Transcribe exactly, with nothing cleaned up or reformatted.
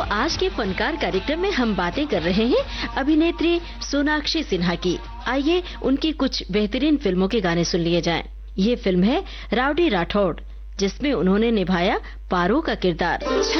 आज के फनकार कार्यक्रम में हम बातें कर रहे हैं अभिनेत्री सोनाक्षी सिन्हा की। आइए उनकी कुछ बेहतरीन फिल्मों के गाने सुन लिए जाएं। ये फिल्म है राउडी राठौड़, जिसमें उन्होंने निभाया पारो का किरदार।